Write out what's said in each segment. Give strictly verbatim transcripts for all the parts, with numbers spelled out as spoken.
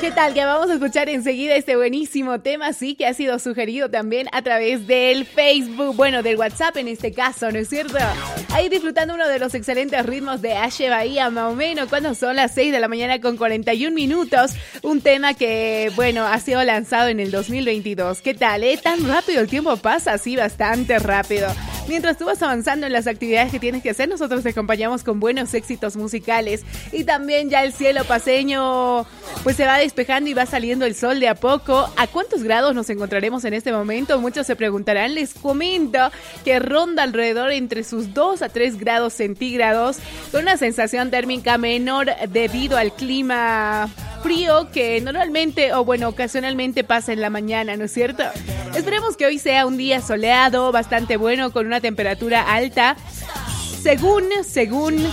¿Qué tal? Que vamos a escuchar enseguida este buenísimo tema, sí, que ha sido sugerido también a través del Facebook, bueno, del WhatsApp en este caso, ¿no es cierto? Ahí disfrutando uno de los excelentes ritmos de Ashe Bahía, más o menos, cuando son las seis de la mañana con cuarenta y un minutos, un tema que, bueno, ha sido lanzado en el dos mil veintidós. ¿Qué tal, eh? Tan rápido el tiempo pasa, sí, bastante rápido. Mientras tú vas avanzando en las actividades que tienes que hacer, nosotros te acompañamos con buenos éxitos musicales. Y también ya el cielo paseño pues se va despejando y va saliendo el sol de a poco. ¿A cuántos grados nos encontraremos en este momento? Muchos se preguntarán. Les comento que ronda alrededor entre sus dos a tres grados centígrados, con una sensación térmica menor debido al clima frío que normalmente o bueno ocasionalmente pasa en la mañana, ¿no es cierto? Esperemos que hoy sea un día soleado, bastante bueno, con una temperatura alta. Según, según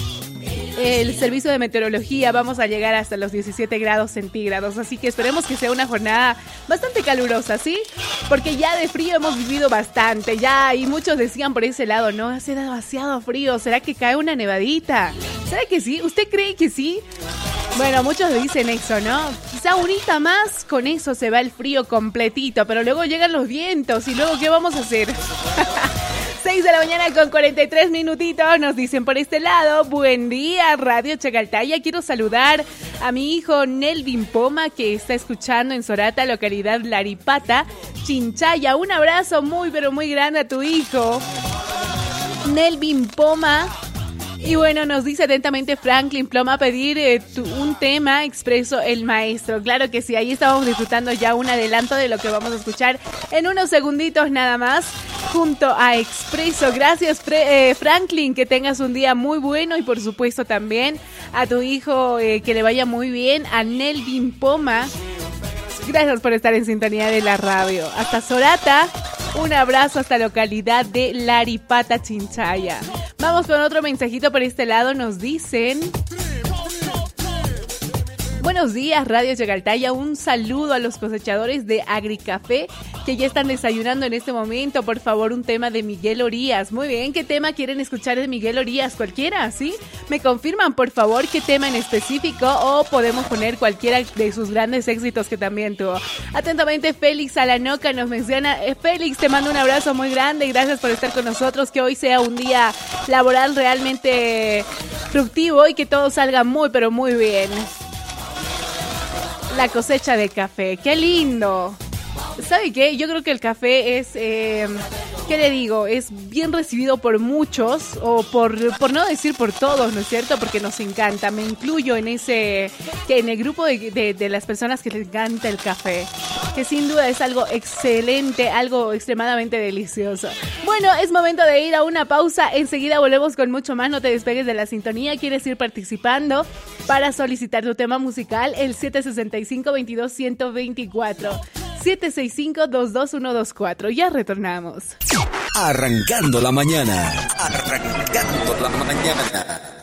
el servicio de meteorología, vamos a llegar hasta los diecisiete grados centígrados, así que esperemos que sea una jornada bastante calurosa, ¿sí? Porque ya de frío hemos vivido bastante, ya, y muchos decían por ese lado, no, hace demasiado frío, ¿será que cae una nevadita? ¿Será que sí? ¿Usted cree que sí? Bueno, muchos dicen eso, ¿no? Quizá ahorita más, con eso se va el frío completito, pero luego llegan los vientos y luego, ¿qué vamos a hacer? seis de la mañana con cuarenta y tres minutitos, nos dicen por este lado, buen día, Radio Chacaltaya, quiero saludar a mi hijo Nelvin Poma, que está escuchando en Sorata, localidad Laripata, Chinchaya. Un abrazo muy, pero muy grande a tu hijo, Nelvin Poma. Y bueno, nos dice atentamente Franklin Ploma pedir eh, tu, un tema expreso el maestro. Claro que sí, ahí estábamos disfrutando ya un adelanto de lo que vamos a escuchar en unos segunditos nada más, junto a Expreso. Gracias Fre- eh, Franklin, que tengas un día muy bueno y por supuesto también a tu hijo eh, que le vaya muy bien, a Nelvin Poma. Gracias por estar en sintonía de la radio. Hasta Sorata, un abrazo hasta la localidad de Laripata, Chinchaya. Vamos con otro mensajito por este lado. Nos dicen: buenos días, Radio Chacaltaya. Un saludo a los cosechadores de Agricafé que ya están desayunando en este momento. Por favor, un tema de Miguel Orías. Muy bien, ¿qué tema quieren escuchar de Miguel Orías? ¿Cualquiera? ¿Sí? ¿Me confirman, por favor, qué tema en específico? O podemos poner cualquiera de sus grandes éxitos que también tuvo. Atentamente, Félix Alanoca nos menciona. Eh, Félix, te mando un abrazo muy grande y gracias por estar con nosotros. Que hoy sea un día laboral realmente fructivo y que todo salga muy, pero muy bien. La cosecha de café, qué lindo. ¿Sabe qué? Yo creo que el café es, eh, ¿qué le digo? Es bien recibido por muchos, o por, por no decir por todos, ¿no es cierto? Porque nos encanta. Me incluyo en ese, que en el grupo de, de, de las personas que les encanta el café, que sin duda es algo excelente, algo extremadamente delicioso. Bueno, es momento de ir a una pausa. Enseguida volvemos con mucho más. No te despegues de la sintonía. ¿Quieres ir participando para solicitar tu tema musical? El siete seis cinco, veintidós, ciento veinticuatro. siete seis cinco, dos dos uno dos cuatro. Ya retornamos. Arrancando la mañana. Arrancando la mañana.